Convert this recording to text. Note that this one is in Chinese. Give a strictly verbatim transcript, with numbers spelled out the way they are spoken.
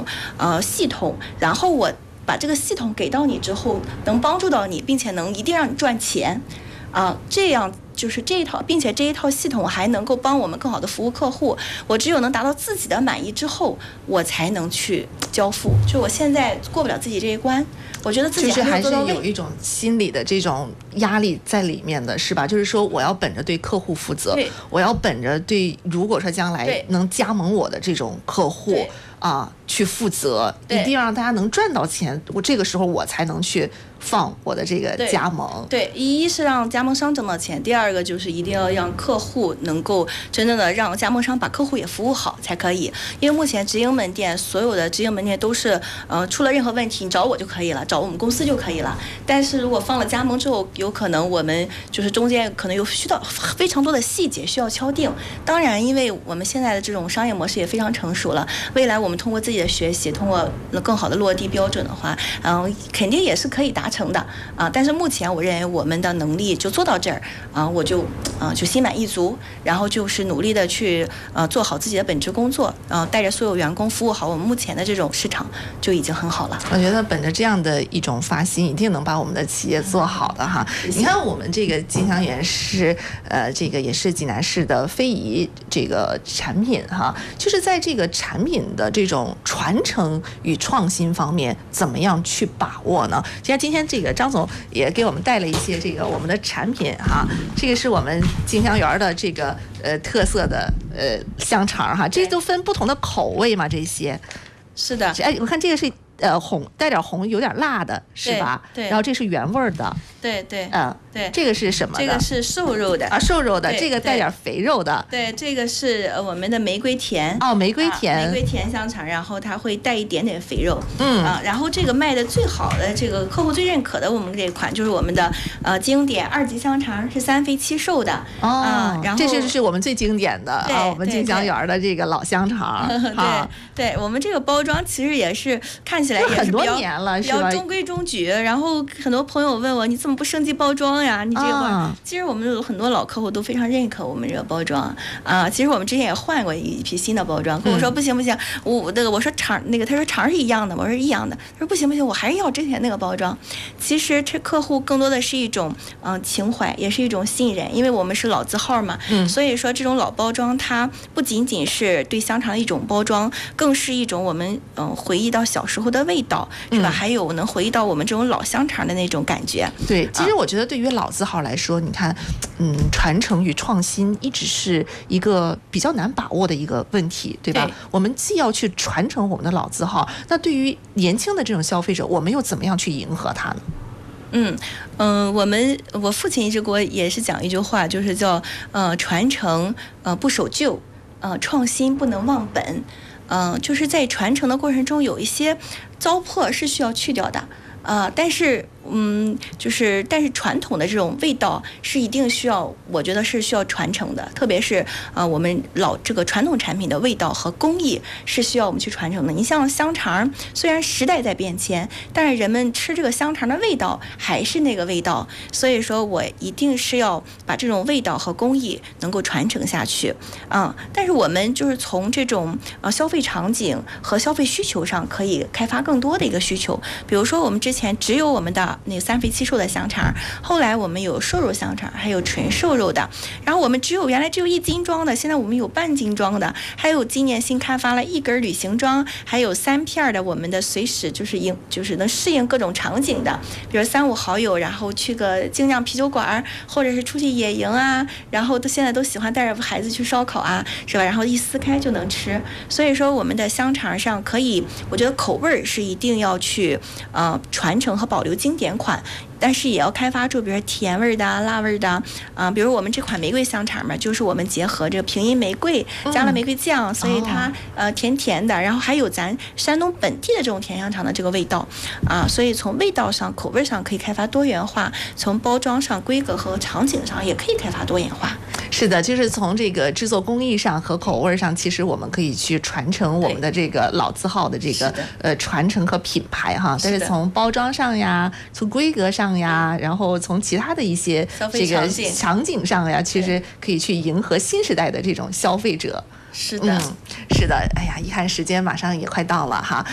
种呃系统，然后我把这个系统给到你之后，能帮助到你，并且能一定让你赚钱，啊、呃，这样。就是这一套，并且这一套系统还能够帮我们更好的服务客户。我只有能达到自己的满意之后，我才能去交付。就我现在过不了自己这一关，我觉得自己还没有做到位， 就是还是有一种心理的这种压力在里面的，是吧？就是说我要本着对客户负责，我要本着对如果说将来能加盟我的这种客户啊去负责，一定要让大家能赚到钱。我这个时候我才能去放我的这个加盟。 对，对，一是让加盟商挣到钱，第二个就是一定要让客户能够真正的让加盟商把客户也服务好才可以。因为目前直营门店所有的直营门店都是，呃，出了任何问题你找我就可以了，找我们公司就可以了。但是如果放了加盟之后，有可能我们就是中间可能有需要非常多的细节需要敲定。当然，因为我们现在的这种商业模式也非常成熟了，未来我们通过自己的学习，通过更好的落地标准的话，嗯、呃，肯定也是可以达成的啊。但是目前我认为我们的能力就做到这儿啊，我就啊就心满意足，然后就是努力的去呃做好自己的本职工作，啊，带着所有员工服务好我们目前的这种市场就已经很好了。 我觉得本着这样的一种发心，一定能把我们的企业做好的哈。嗯、你看我们这个金香园是呃这个也是济南市的非遗这个产品哈，就是在这个产品的这种传承与创新方面，怎么样去把握呢？既然今天这个张总也给我们带了一些这个我们的产品哈，这个是我们金香园的这个呃特色的呃香肠哈，这都分不同的口味嘛，这些是的。 哎，我看这个是呃红带点红，有点辣的是吧？ 对。对， 然后这是原味的。 对对。 嗯。 对， 这个是什么的？ 这个是瘦肉的啊，瘦肉的，这个带点肥肉的。 对，这个是我们的玫瑰甜。 哦，玫瑰甜、 啊，玫瑰甜香肠，然后它会带一点点肥肉。 嗯啊，然后这个卖的最好的，这个客户最认可的，我们这款就是我们的呃经典二级香肠，是三肥七瘦的。 哦， 啊，然后这是是我们最经典的啊，我们金香园的这个老香肠。 对，对，我们这个包装其实也是看起来也是很多年了， 比较中规中矩。然后很多朋友问我，你怎么不升级包装呀？你这个包。啊其实我们有很多老客户都非常认可我们这个包装啊。其实我们之前也换过一批新的包装，跟我说不行不行，我那个我说肠那个他说肠是一样的，我说一样的，他说不行不行，我还是要之前那个包装。其实这客户更多的是一种嗯、呃、情怀，也是一种信任，因为我们是老字号嘛， 嗯， 所以说这种老包装它不仅仅是对香肠的一种包装，更是一种我们嗯、呃、回忆到小时候的味道，是吧？嗯、还有能回忆到我们这种老香肠的那种感觉。 对，其实我觉得对于老字号来说，你看，嗯，传承与创新一直是一个比较难把握的一个问题，对吧？对，我们既要去传承我们的老字号，那对于年轻的这种消费者，我们又怎么样去迎合它呢？ 嗯嗯、呃，我们我父亲一直给我也是讲一句话，就是叫呃传承呃不守旧，呃创新不能忘本，嗯、呃，就是在传承的过程中有一些糟粕是需要去掉的。呃，但是，嗯，就是，但是传统的这种味道是一定需要，我觉得是需要传承的，特别是啊、呃，我们老这个传统产品的味道和工艺是需要我们去传承的。你像香肠，虽然时代在变迁，但是人们吃这个香肠的味道还是那个味道，所以说我一定是要把这种味道和工艺能够传承下去啊、嗯。但是我们就是从这种呃消费场景和消费需求上，可以开发更多的一个需求，比如说我们之前只有我们的那个三肥七瘦的香肠，后来我们有瘦肉香肠，还有纯瘦肉的，然后我们只有原来只有一斤装的，现在我们有半斤装的，还有今年新开发了一根旅行装，还有三片的我们的随时就是应就是能适应各种场景的，比如三五好友然后去个精酿啤酒馆，或者是出去野营啊，然后都现在都喜欢带着孩子去烧烤啊，是吧？然后一撕开就能吃，所以说我们的香肠上可以，我觉得口味是一定要去呃传承和保留经典款，但是也要开发出比如说甜味的、辣味的，啊、呃，比如我们这款玫瑰香肠嘛，就是我们结合这个平阴玫瑰加了玫瑰酱，嗯、所以它呃甜甜的，然后还有咱山东本地的这种甜香肠的这个味道啊、呃，所以从味道上、口味上可以开发多元化，从包装上、规格和场景上也可以开发多元化。 是的，就是从这个制作工艺上和口味上，其实我们可以去传承我们的这个老字号的这个呃传承和品牌哈。但是从包装上呀，从规格上呀，然后从其他的一些这个场景上呀，其实可以去迎合新时代的这种消费者。 是的， 嗯，是的，哎呀，一看时间马上也快到了哈。